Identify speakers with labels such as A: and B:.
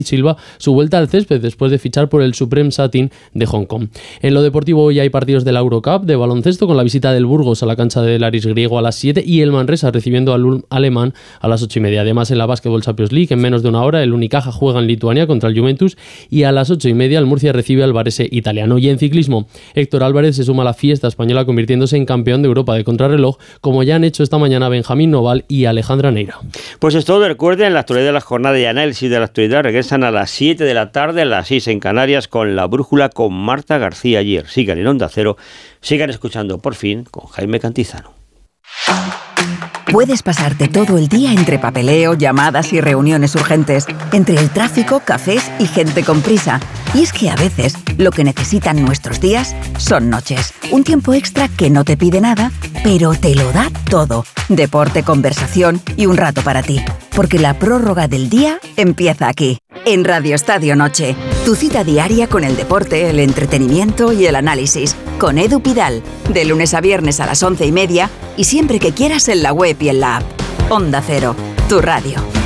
A: Silva su vuelta al césped después de fichar por el Supreme Satin de Hong Kong. En lo deportivo hoy hay partidos de la Eurocup de baloncesto con la visita del Burgos a la cancha del Aris griego a las 7 y el Manresa recibiendo al Ulm alemán a las 8:30. Además, en la Basketball Champions League, en menos de una hora, el Unicaja juega en Lituania contra el Juventus y a las 8:30 el Murcia recibe al Varese italiano. Y en ciclismo, Héctor Álvarez se suma a la fiesta española convirtiéndose en campeón de Europa de contrarreloj, como ya han hecho esta mañana Benjamín Noval y Alejandra Neira.
B: Pues es todo. Recuerden, la actualidad de la jornada y análisis de la actualidad regresan a las 7 de la tarde, a las 6 en Canarias, con La Brújula con Marta García ayer. Sigan en Onda Cero, sigan escuchando Por Fin con Jaime Cantizano.
C: Puedes pasarte todo el día entre papeleo, llamadas y reuniones urgentes, entre el tráfico, cafés y gente con prisa. Y es que a veces lo que necesitan nuestros días son noches. Un tiempo extra que no te pide nada, pero te lo da todo. Deporte, conversación y un rato para ti. Porque la prórroga del día empieza aquí, en Radio Estadio Noche. Tu cita diaria con el deporte, el entretenimiento y el análisis. Con Edu Pidal, de lunes a viernes a las 11:30 y siempre que quieras en la web y en la app. Onda Cero, tu radio.